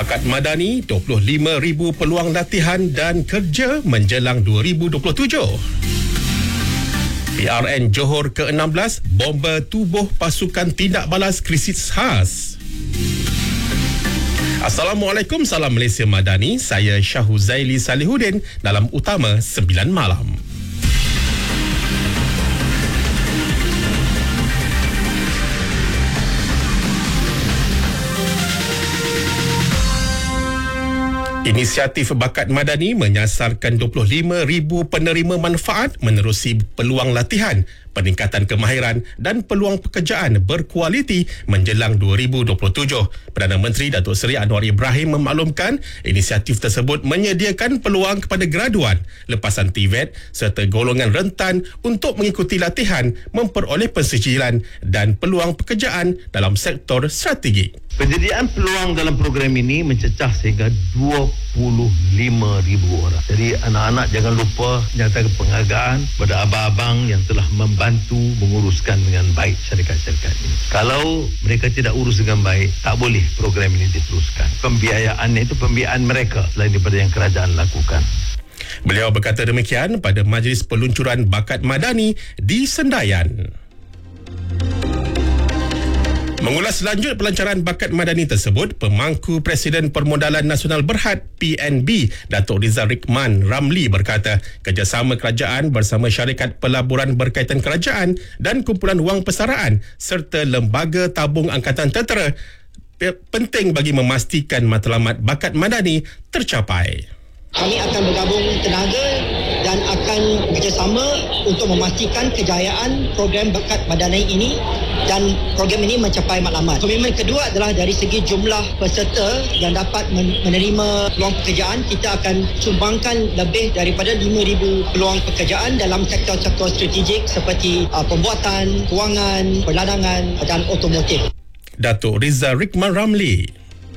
Bakat Madani, 25,000 peluang latihan dan kerja menjelang 2027. PRN Johor ke-16, bomba tubuh pasukan tindak balas krisis khas. Assalamualaikum, salam Malaysia Madani. Saya Syahuzaili Salihuddin dalam Utama 9 Malam. Inisiatif Bakat Madani menyasarkan 25,000 penerima manfaat menerusi peluang latihan, peningkatan kemahiran dan peluang pekerjaan berkualiti menjelang 2027. Perdana Menteri Datuk Seri Anwar Ibrahim memaklumkan inisiatif tersebut menyediakan peluang kepada graduan, lepasan TVET serta golongan rentan untuk mengikuti latihan, memperoleh pensijilan dan peluang pekerjaan dalam sektor strategik. Penyediaan peluang dalam program ini mencecah sehingga 25,000 orang. Jadi anak-anak jangan lupa nyatakan penghargaan kepada abang-abang yang telah membantu menguruskan dengan baik syarikat-syarikat ini. Kalau mereka tidak urus dengan baik, tak boleh program ini diteruskan. Pembiayaannya itu pembiayaan mereka selain daripada yang kerajaan lakukan. Beliau berkata demikian pada majlis peluncuran Bakat Madani di Sendayan. Mengulas lanjut pelancaran Bakat Madani tersebut, Pemangku Presiden Permodalan Nasional Berhad PNB, Datuk Rizal Rikman Ramli berkata, kerjasama kerajaan bersama syarikat pelaburan berkaitan kerajaan dan kumpulan wang persaraan serta lembaga tabung angkatan tentera penting bagi memastikan matlamat Bakat Madani tercapai. Kami akan bergabung tenaga dan akan bekerjasama untuk memastikan kejayaan program Bakat Madani ini dan program ini mencapai matlamat. Komitmen kedua adalah dari segi jumlah peserta yang dapat menerima peluang pekerjaan, kita akan sumbangkan lebih daripada 5,000 peluang pekerjaan dalam sektor-sektor strategik seperti pembuatan, kewangan, perladangan dan otomotif. Datuk Rizal Rikman Ramli.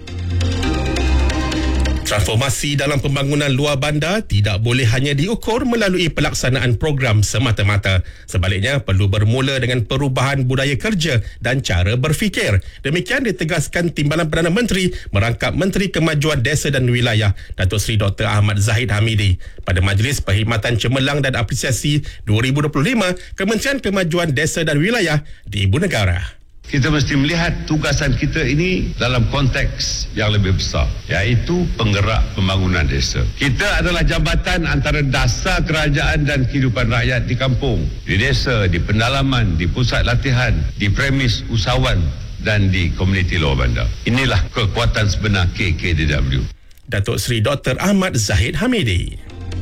Transformasi dalam pembangunan luar bandar tidak boleh hanya diukur melalui pelaksanaan program semata-mata. Sebaliknya, perlu bermula dengan perubahan budaya kerja dan cara berfikir. Demikian ditegaskan Timbalan Perdana Menteri merangkap Menteri Kemajuan Desa dan Wilayah, Datuk Seri Dr. Ahmad Zahid Hamidi. Pada Majlis Perkhidmatan Cemerlang dan Apresiasi 2025, Kementerian Kemajuan Desa dan Wilayah di Ibu Negara. Kita mesti melihat tugasan kita ini dalam konteks yang lebih besar, iaitu penggerak pembangunan desa. Kita adalah jambatan antara dasar kerajaan dan kehidupan rakyat di kampung, di desa, di pendalaman, di pusat latihan, di premis usahawan dan di komuniti luar bandar. Inilah kekuatan sebenar KKDW. Datuk Seri Dr. Ahmad Zahid Hamidi.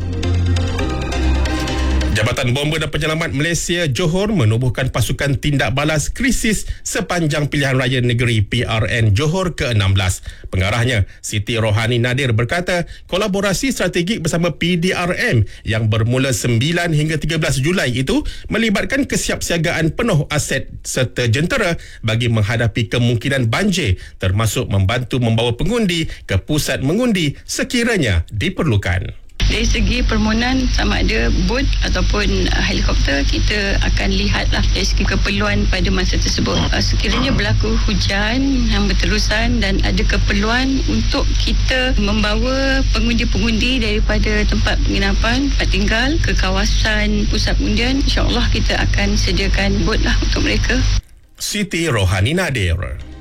Jabatan Bomba dan Penyelamat Malaysia Johor menubuhkan pasukan tindak balas krisis sepanjang pilihan raya negeri PRN Johor ke-16. Pengarahnya, Siti Rohani Nadir berkata, kolaborasi strategik bersama PDRM yang bermula 9 hingga 13 Julai itu melibatkan kesiapsiagaan penuh aset serta jentera bagi menghadapi kemungkinan banjir, termasuk membantu membawa pengundi ke pusat mengundi sekiranya diperlukan. Dari segi permohonan sama ada bot ataupun helikopter, kita akan lihatlah dari segi keperluan pada masa tersebut. Sekiranya berlaku hujan yang berterusan dan ada keperluan untuk kita membawa pengundi-pengundi daripada tempat penginapan, tempat tinggal ke kawasan pusat pengundian, insya-Allah kita akan sediakan bot lah untuk mereka. Siti Rohani Nadir.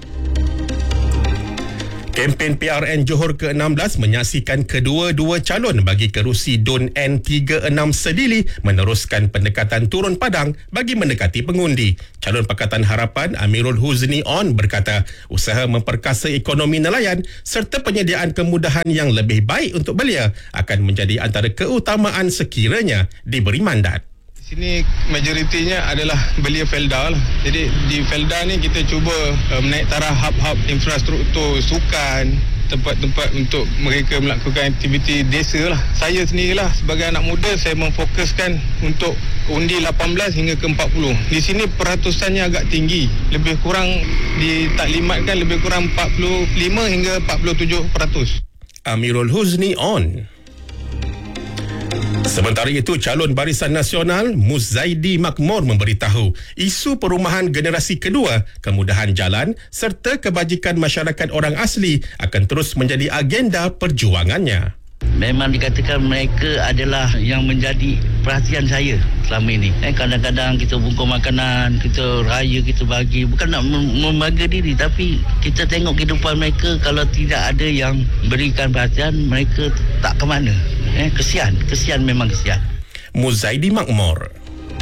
Kempen PRN Johor ke-16 menyaksikan kedua-dua calon bagi kerusi DUN N36 Sedili meneruskan pendekatan turun padang bagi mendekati pengundi. Calon Pakatan Harapan Amirul Huzni On berkata, usaha memperkasa ekonomi nelayan serta penyediaan kemudahan yang lebih baik untuk belia akan menjadi antara keutamaan sekiranya diberi mandat. Sini majoritinya adalah belia Felda lah. Jadi di Felda ni kita cuba menaik taraf hub-hub infrastruktur sukan, tempat-tempat untuk mereka melakukan aktiviti desa lah. Saya sendirilah sebagai anak muda, saya memfokuskan untuk undi 18 hingga ke 40. Di sini peratusannya agak tinggi, lebih kurang ditaklimatkan lebih kurang 45 hingga 47%. Amirul Huzni On. Sementara itu, calon Barisan Nasional Muzzaidi Makmur memberitahu isu perumahan generasi kedua, kemudahan jalan serta kebajikan masyarakat orang asli akan terus menjadi agenda perjuangannya. Memang dikatakan mereka adalah yang menjadi perhatian saya selama ini. Kadang-kadang kita bungkus makanan, kita raya, kita bagi. Bukan nak membangga diri, tapi kita tengok kehidupan mereka. Kalau tidak ada yang berikan perhatian, mereka tak ke mana. Kesian memang kesian. Muzzaidi Makmur.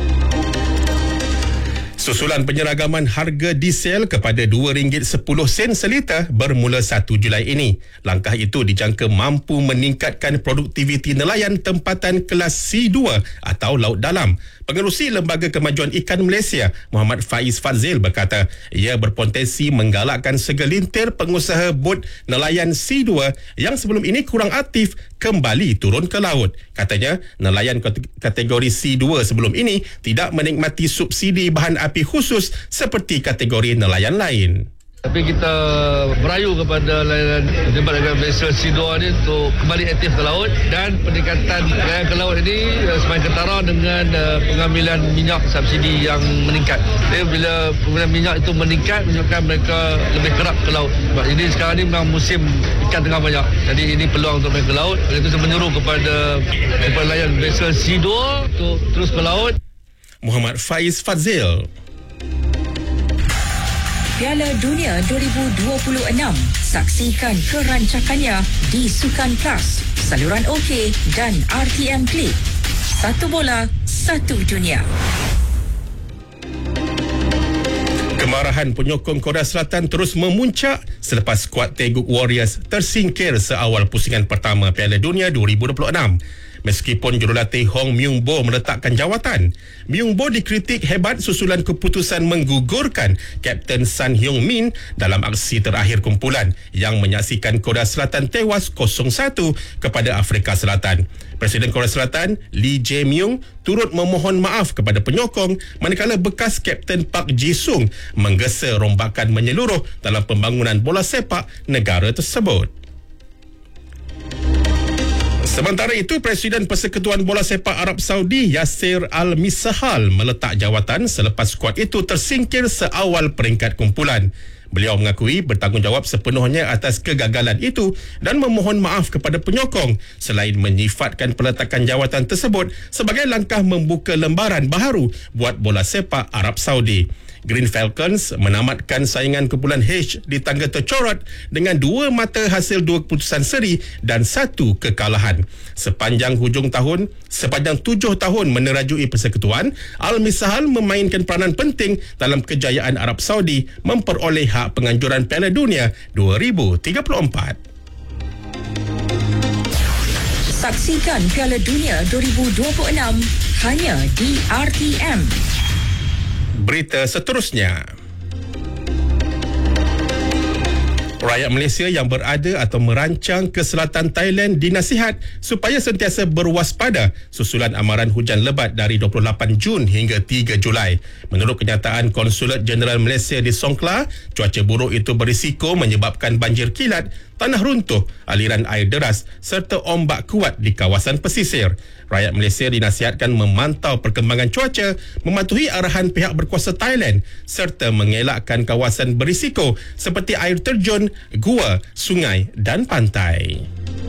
Susulan penyeragaman harga diesel kepada RM2.10 seliter bermula 1 Julai ini. Langkah itu dijangka mampu meningkatkan produktiviti nelayan tempatan kelas C2 atau laut dalam. Pengerusi Lembaga Kemajuan Ikan Malaysia, Muhammad Faiz Fadzil berkata, ia berpotensi menggalakkan segelintir pengusaha bot nelayan C2 yang sebelum ini kurang aktif kembali turun ke laut. Katanya, nelayan kategori C2 sebelum ini tidak menikmati subsidi bahan api khusus seperti kategori nelayan lain. Tapi kita merayu kepada layanan vessel C2 ni untuk kembali aktif ke laut, dan peningkatan layanan ke laut ini semakin ketara dengan pengambilan minyak subsidi yang meningkat. Jadi bila pengambilan minyak itu meningkat, menunjukkan mereka lebih kerap ke laut. Sebab ini sekarang ni memang musim ikan tengah banyak. Jadi ini peluang untuk mereka ke laut. Oleh itu saya menyeru kepada layanan vessel C2 untuk terus ke laut. Muhammad Faiz Fadzil. Piala Dunia 2026. Saksikan kerancakannya di Sukan Plus, saluran OK dan RTM Klik. Satu bola, satu dunia. Kemarahan penyokong Korea Selatan terus memuncak selepas skuad Taeguk Warriors tersingkir seawal pusingan pertama Piala Dunia 2026. Meskipun jurulatih Hong Myung-bo meletakkan jawatan, Myung-bo dikritik hebat susulan keputusan menggugurkan Kapten Sun Hyung-min dalam aksi terakhir kumpulan yang menyaksikan Korea Selatan tewas 0-1 kepada Afrika Selatan. Presiden Korea Selatan Lee Jae-myung turut memohon maaf kepada penyokong manakala bekas Kapten Park Ji-sung menggesa rombakan menyeluruh dalam pembangunan bola sepak negara tersebut. Sementara itu, Presiden Persekutuan Bola Sepak Arab Saudi Yasir Al-Misahal meletak jawatan selepas skuad itu tersingkir seawal peringkat kumpulan. Beliau mengakui bertanggungjawab sepenuhnya atas kegagalan itu dan memohon maaf kepada penyokong selain menyifatkan peletakan jawatan tersebut sebagai langkah membuka lembaran baharu buat bola sepak Arab Saudi. Green Falcons menamatkan saingan kumpulan H di tangga tercorot dengan 2 mata hasil 2 keputusan seri dan 1 kekalahan. Sepanjang 7 tahun menerajui persekutuan, Al-Misahal memainkan peranan penting dalam kejayaan Arab Saudi memperoleh hak penganjuran Piala Dunia 2034. Saksikan Piala Dunia 2026 hanya di RTM. Berita seterusnya. Rakyat Malaysia yang berada atau merancang ke selatan Thailand dinasihat supaya sentiasa berwaspada susulan amaran hujan lebat dari 28 Jun hingga 3 Julai. Menurut kenyataan Konsulat Jeneral Malaysia di Songkhla, cuaca buruk itu berisiko menyebabkan banjir kilat, tanah runtuh, aliran air deras serta ombak kuat di kawasan pesisir. Rakyat Malaysia dinasihatkan memantau perkembangan cuaca, mematuhi arahan pihak berkuasa Thailand serta mengelakkan kawasan berisiko seperti air terjun, gua, sungai dan pantai.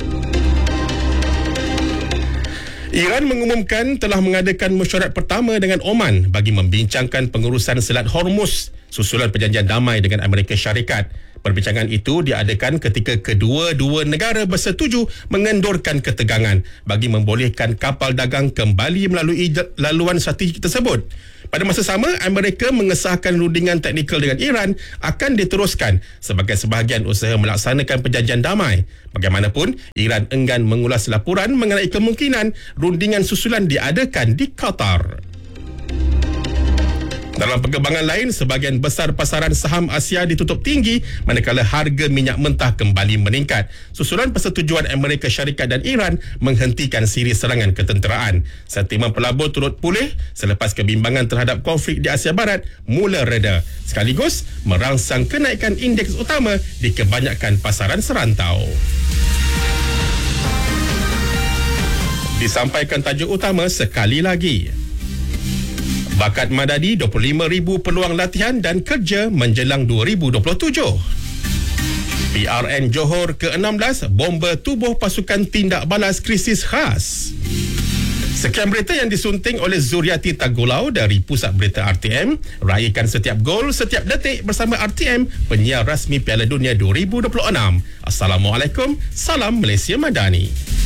Iran mengumumkan telah mengadakan mesyuarat pertama dengan Oman bagi membincangkan pengurusan Selat Hormuz susulan perjanjian damai dengan Amerika Syarikat. Perbincangan itu diadakan ketika kedua-dua negara bersetuju mengendurkan ketegangan bagi membolehkan kapal dagang kembali melalui laluan strategik tersebut. Pada masa sama, Amerika mengesahkan rundingan teknikal dengan Iran akan diteruskan sebagai sebahagian usaha melaksanakan perjanjian damai. Bagaimanapun, Iran enggan mengulas laporan mengenai kemungkinan rundingan susulan diadakan di Qatar. Dalam perkembangan lain, sebahagian besar pasaran saham Asia ditutup tinggi manakala harga minyak mentah kembali meningkat. Susulan persetujuan Amerika Syarikat dan Iran menghentikan siri serangan ketenteraan. Sentimen pelabur turut pulih selepas kebimbangan terhadap konflik di Asia Barat mula reda, sekaligus merangsang kenaikan indeks utama di kebanyakan pasaran serantau. Disampaikan tajuk utama sekali lagi. Bakat Madani 25,000 peluang latihan dan kerja menjelang 2027. PRN Johor ke-16 bomba tubuh pasukan tindak balas krisis khas. Sekian berita yang disunting oleh Zuriati Tagulau dari Pusat Berita RTM. Raihkan setiap gol, setiap detik bersama RTM, penyiar rasmi Piala Dunia 2026. Assalamualaikum, salam Malaysia Madani.